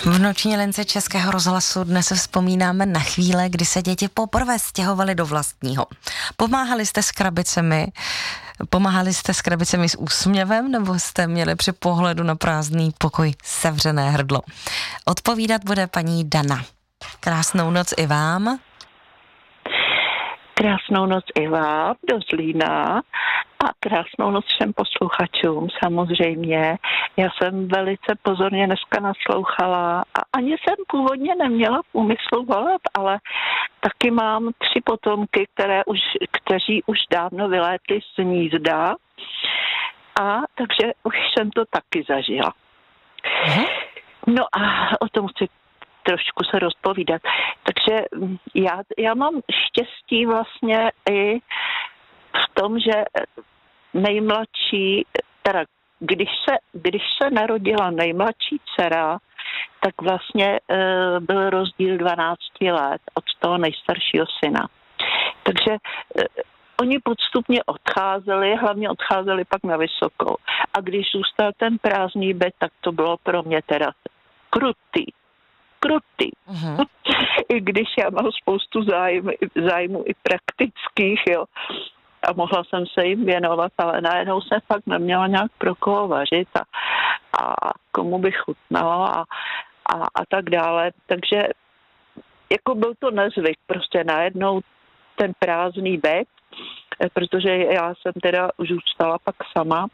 V noční lince Českého rozhlasu dnes vzpomínáme na chvíle, kdy se děti poprvé stěhovaly do vlastního. Pomáhali jste s krabicemi s úsměvem, nebo jste měli při pohledu na prázdný pokoj sevřené hrdlo? Odpovídat bude paní Dana. Krásnou noc i vám. Krásnou noc i vám do Zlína a krásnou noc všem posluchačům samozřejmě. Já jsem velice pozorně dneska naslouchala a ani jsem původně neměla v úmyslu volat, ale taky mám 3 potomky, kteří už dávno vylétli z hnízda, a takže už jsem to taky zažila. No a o tom chci trošku se rozpovídat. Takže já mám štěstí vlastně i v tom, že nejmladší, teda když se narodila nejmladší dcera, tak vlastně byl rozdíl 12 let od toho nejstaršího syna. Takže oni postupně odcházeli, hlavně odcházeli pak na vysokou. A když zůstal ten prázdný byt, tak to bylo pro mě teda krutý. Uh-huh. I když já mám spoustu zájmu i praktických, jo. A mohla jsem se jim věnovat, ale najednou jsem fakt neměla nějak pro koho vařit a komu bych chutnala a tak dále. Takže jako byl to nezvyk, prostě najednou ten prázdný byt, protože já jsem teda už zůstala pak sama.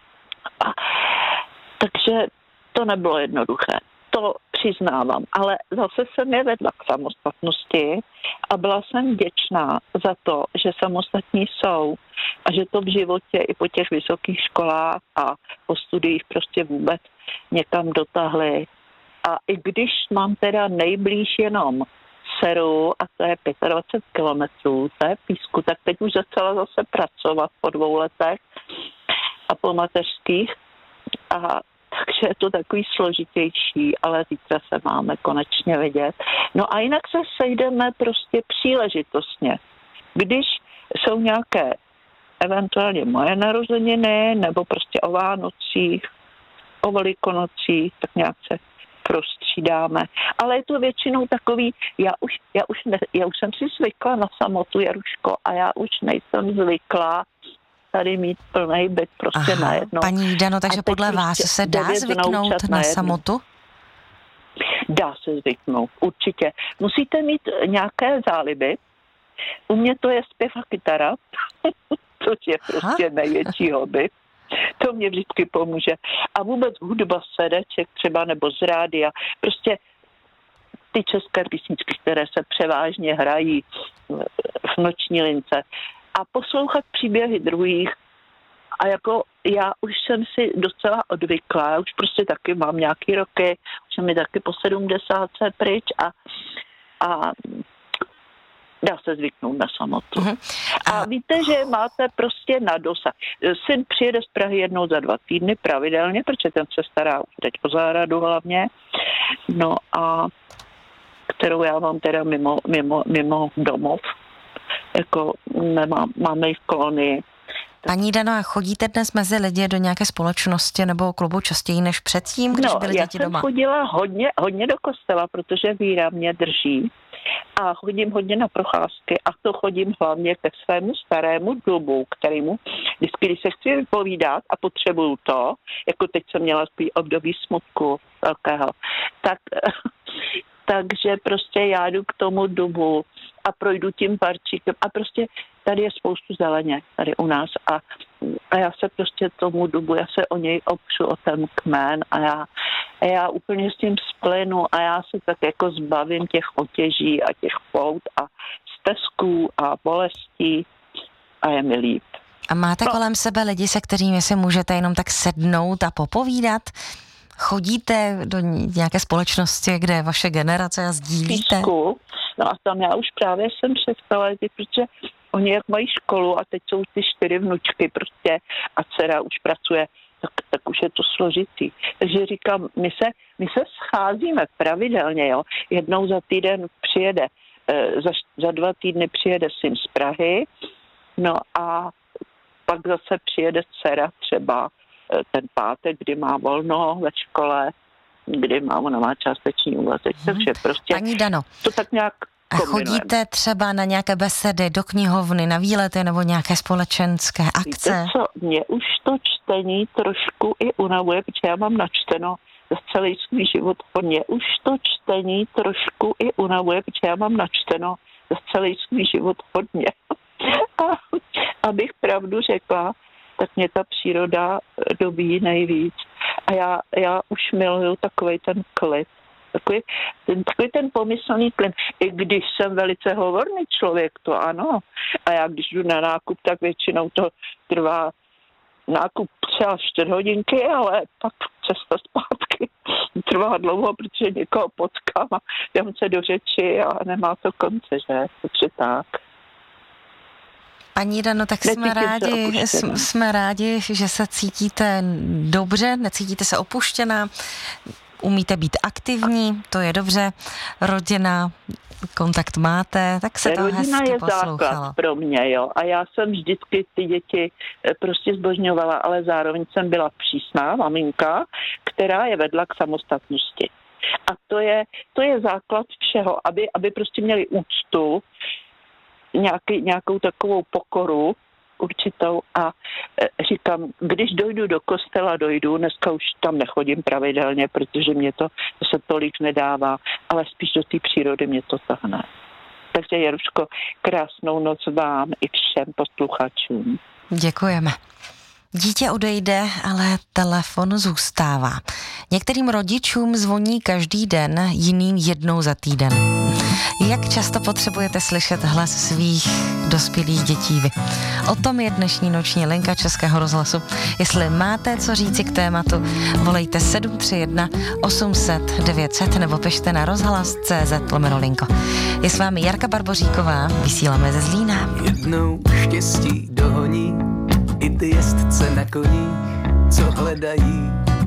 Takže to nebylo jednoduché. To přiznávám, ale zase jsem je vedla k samostatnosti a byla jsem vděčná za to, že samostatní jsou a že to v životě i po těch vysokých školách a po studiích prostě vůbec někam dotáhli. A i když mám teda nejblíž jenom dceru a to je 25 kilometrů, to je Písku, tak teď už začala zase pracovat po 2 letech a po mateřských takže je to takový složitější, ale zítra se máme konečně vidět. No a jinak se sejdeme prostě příležitostně. Když jsou nějaké eventuálně moje narozeniny, nebo prostě o Vánocích, o Velikonocích, tak nějak se prostřídáme. Ale je to většinou takový, já už jsem si zvykla na samotu, Jaruško, a já už nejsem zvyklá tady mít plný byt prostě najednou. Paní Dano, takže podle vás se dá zvyknout na samotu? Dá se zvyknout, určitě. Musíte mít nějaké záliby. U mě to je zpěv a kytara, což je prostě největší hobby. To mě vždycky pomůže. A vůbec hudba z CDček třeba nebo z rádia. Prostě ty české písničky, které se převážně hrají v noční lince. A poslouchat příběhy druhých. A jako já už jsem si docela odvykla, já už prostě taky mám nějaký roky, už jsem mi taky po 70 pryč a dá se zvyknout na samotu. Uh-huh. A víte, že máte prostě na dosah. Syn přijede z Prahy jednou za 2 týdny pravidelně, protože ten se stará už teď o zahradu hlavně. No a kterou já mám teda mimo domov. Jako máme ji v kolonii. Paní Dano, chodíte dnes mezi lidi do nějaké společnosti nebo klubu častěji než předtím, když byly děti doma? Já jsem chodila hodně do kostela, protože víra mě drží a chodím hodně na procházky a to chodím hlavně ke svému starému dubu, kterému vždycky, když se chci vypovídat a potřebuju to, jako teď jsem měla období smutku velkého, takže prostě já jdu k tomu dubu a projdu tím parčíkem a prostě tady je spoustu zeleně, tady u nás a já se prostě tomu dubu, já se o něj opřu, o ten kmen a já úplně s tím splynu a já se tak jako zbavím těch otěží a těch pout a stezků a bolestí a je mi líp. A máte kolem sebe lidi, se kterými si můžete jenom tak sednout a popovídat? Chodíte do nějaké společnosti, kde je vaše generace a sdílíte? Písku. No a tam já už právě jsem přestala, protože oni jak mají školu a teď jsou ty 4 vnučky prostě a dcera už pracuje, tak už je to složitý. Takže říkám, my se scházíme pravidelně, jo. Jednou za týden přijede, za 2 týdny přijede syn z Prahy, no a pak zase přijede dcera třeba ten pátek, kdy má volno ve škole kdy ona má částečný úvazek, takže prostě Paní Dano, to tak nějak kombinujeme. Chodíte třeba na nějaké besedy, do knihovny, na výlety nebo nějaké společenské akce? Víte co, mě už to čtení trošku i unavuje, protože já mám načteno celý svůj život hodně. Už to čtení trošku i unavuje, protože já mám načteno celý svůj život hodně. A abych pravdu řekla, tak mě ta příroda dobíjí nejvíc. A já už miluju takovej ten klid. Takový ten pomyslný klid. I když jsem velice hovorný člověk, to ano. A já když jdu na nákup, tak většinou to trvá nákup třeba 4 hodinky, ale pak cesta zpátky trvá dlouho, protože někoho potkám a dám se do řeči a nemá to konce, že? Takže tak. Paní Dano, tak jsme rádi, že se cítíte dobře, necítíte se opuštěná, umíte být aktivní, to je dobře, rodina, kontakt máte, tak se to hezky poslouchalo. Rodina je základ pro mě, jo, a já jsem vždycky ty děti prostě zbožňovala, ale zároveň jsem byla přísná maminka, která je vedla k samostatnosti. A to je základ všeho, aby prostě měli úctu, nějakou takovou pokoru určitou a říkám, když dojdu do kostela, dneska už tam nechodím pravidelně, protože mě to se tolik nedává, ale spíš do té přírody mě to tahne. Takže Jaruško, krásnou noc vám i všem posluchačům. Děkujeme. Dítě odejde, ale telefon zůstává. Některým rodičům zvoní každý den, jiným jednou za týden. Jak často potřebujete slyšet hlas svých dospělých dětí vy? O tom je dnešní noční linka Českého rozhlasu. Jestli máte co říci k tématu, volejte 731 800 900 nebo pište na rozhlas.cz/linko. Je s vámi Jarka Barboříková, vysíláme ze Zlína. Jednou štěstí dohoní i ty jezdce na koních, co hledají